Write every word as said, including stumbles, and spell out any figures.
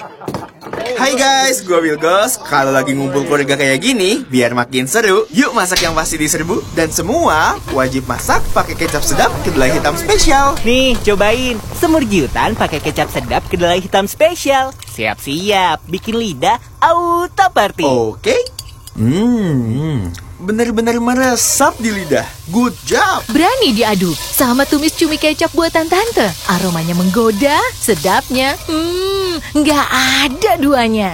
Hai guys, gue Wilgos. Kalau lagi ngumpul keluarga kayak gini, biar makin seru, yuk masak yang pasti diserbu. Dan semua wajib masak pakai kecap sedap kedelai hitam spesial. Nih, cobain semur giutan pakai kecap sedap kedelai hitam spesial. Siap-siap, bikin lidah auto party. Oke. Hmm, bener-bener meresap di lidah. Good job. Berani diadu sama tumis cumi kecap buatan tante. Aromanya menggoda, sedapnya, hmm, nggak ada duanya.